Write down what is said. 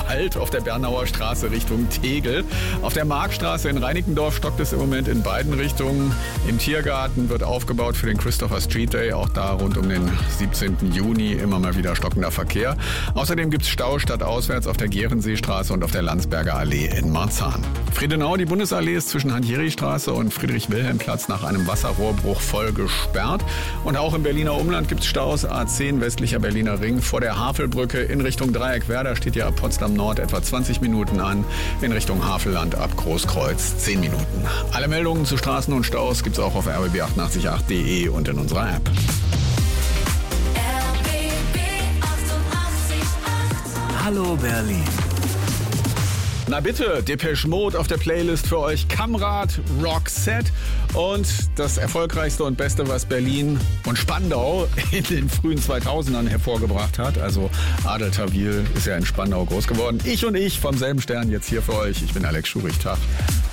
Halt auf der Bernauer Straße Richtung Tegel. Auf der Markstraße in Reinickendorf stockt es im Moment in beiden Richtungen. Im Tiergarten wird aufgebaut für den Christopher Street Day. Auch da rund um den 17. Juni immer mal wieder stockender Verkehr. Außerdem gibt es Stau stadtauswärts auf der Gehrenseestraße und auf der Landsberger Allee in Marzahn. Friedenau, die Bundesallee ist zwischen Hans-Jeri-Straße und Friedrich-Wilhelm-Platz nach einem Wasserrohrbruch voll gesperrt. Und auch im Berliner Umland gibt es Staus. A10 westlicher Berliner Ring vor der Havelbrücke in Richtung Dreieckwerder steht ja ab Potsdam Nord etwa 20 Minuten an. In Richtung Havelland ab Großkreuz 10 Minuten. Alle Meldungen zu Straßen und Staus gibt es auch auf rbb888.de und in unserer App. Hallo Berlin. Na bitte, Depeche Mode auf der Playlist für euch, Kamrad, Roxette und das erfolgreichste und beste, was Berlin und Spandau in den frühen 2000ern hervorgebracht hat. Also Adel Tawil ist ja in Spandau groß geworden. Ich und ich vom selben Stern jetzt hier für euch. Ich bin Alex Schurich. Tag.